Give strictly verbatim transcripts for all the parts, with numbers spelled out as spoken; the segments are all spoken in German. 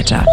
Wetter.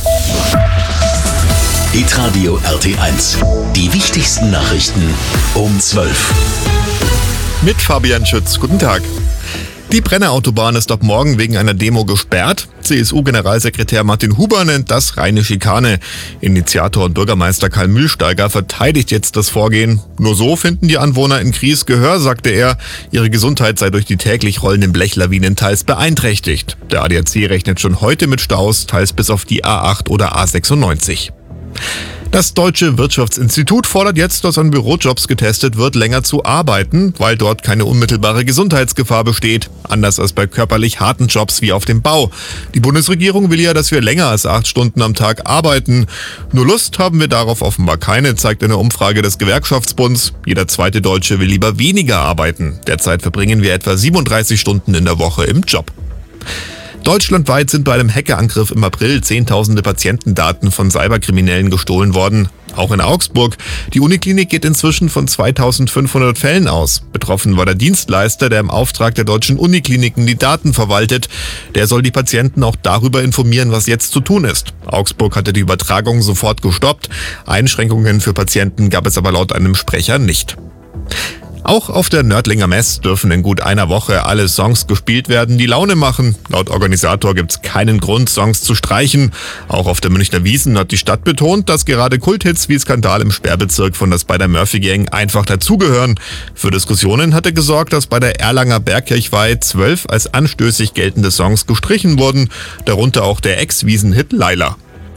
Hitradio R T eins. Die wichtigsten Nachrichten um zwölf. Mit Fabian Schütz. Guten Tag. Die Brenner-Autobahn ist ab morgen wegen einer Demo gesperrt. C S U-Generalsekretär Martin Huber nennt das reine Schikane. Initiator und Bürgermeister Karl Mühlsteiger verteidigt jetzt das Vorgehen. Nur so finden die Anwohner in Gries Gehör, sagte er. Ihre Gesundheit sei durch die täglich rollenden Blechlawinen teils beeinträchtigt. Der A D A C rechnet schon heute mit Staus, teils bis auf die A acht oder A sechsundneunzig. Das Deutsche Wirtschaftsinstitut fordert jetzt, dass an Bürojobs getestet wird, länger zu arbeiten, weil dort keine unmittelbare Gesundheitsgefahr besteht. Anders als bei körperlich harten Jobs wie auf dem Bau. Die Bundesregierung will ja, dass wir länger als acht Stunden am Tag arbeiten. Nur Lust haben wir darauf offenbar keine, zeigt eine Umfrage des Gewerkschaftsbunds. Jeder zweite Deutsche will lieber weniger arbeiten. Derzeit verbringen wir etwa siebenunddreißig Stunden in der Woche im Job. Deutschlandweit sind bei einem Hackerangriff im April Zehntausende Patientendaten von Cyberkriminellen gestohlen worden. Auch in Augsburg. Die Uniklinik geht inzwischen von zweitausendfünfhundert Fällen aus. Betroffen war der Dienstleister, der im Auftrag der deutschen Unikliniken die Daten verwaltet. Der soll die Patienten auch darüber informieren, was jetzt zu tun ist. Augsburg hatte die Übertragung sofort gestoppt. Einschränkungen für Patienten gab es aber laut einem Sprecher nicht. Auch auf der Nördlinger Mess dürfen in gut einer Woche alle Songs gespielt werden, die Laune machen. Laut Organisator gibt's keinen Grund, Songs zu streichen. Auch auf der Münchner Wiesn hat die Stadt betont, dass gerade Kulthits wie Skandal im Sperrbezirk von der Spider-Murphy-Gang einfach dazugehören. Für Diskussionen hatte gesorgt, dass bei der Erlanger Bergkirchweih zwölf als anstößig geltende Songs gestrichen wurden, darunter auch der Ex-Wiesn-Hit Laila.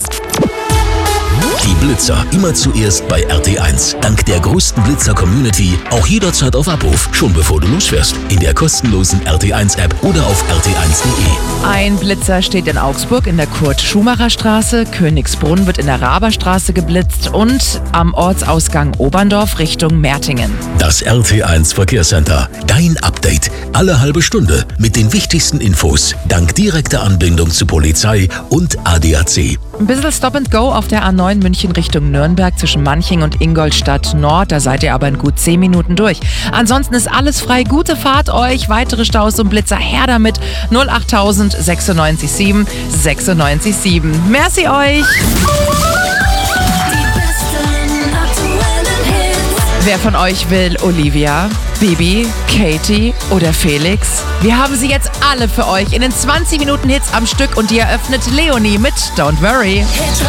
Die Blitzer immer zuerst bei R T eins. Dank der größten Blitzer-Community auch jederzeit auf Abruf, schon bevor du losfährst. In der kostenlosen R T eins App oder auf r t eins punkt de. Ein Blitzer steht in Augsburg in der Kurt-Schumacher-Straße, Königsbrunn wird in der Raberstraße geblitzt und am Ortsausgang Oberndorf Richtung Mertingen. Das R T eins Verkehrscenter. Dein Update. Alle halbe Stunde mit den wichtigsten Infos. Dank direkter Anbindung zu Polizei und A D A C. Ein bisschen Stop and Go auf der A neun München Richtung Nürnberg zwischen Manching und Ingolstadt Nord. Da seid ihr aber in gut zehn Minuten durch. Ansonsten ist alles frei. Gute Fahrt euch. Weitere Staus und Blitzer her damit. null achttausend sechsundneunzig sieben sechsundneunzig sieben. Merci euch. Wer von euch will Olivia, Bibi, Katie oder Felix? Wir haben sie jetzt alle für euch in den zwanzig Minuten Hits am Stück und die eröffnet Leonie mit Don't Worry.